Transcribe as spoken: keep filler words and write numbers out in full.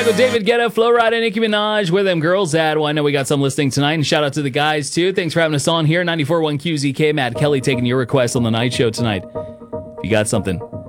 David Guetta, Flo Rida, and Nicki Minaj, where them girls at? Well, I know we got some listening tonight, and shout out to the guys too. Thanks for having us on here. ninety-four point one Q Z K, Matt Kelly taking your requests on the night show tonight. If you got something,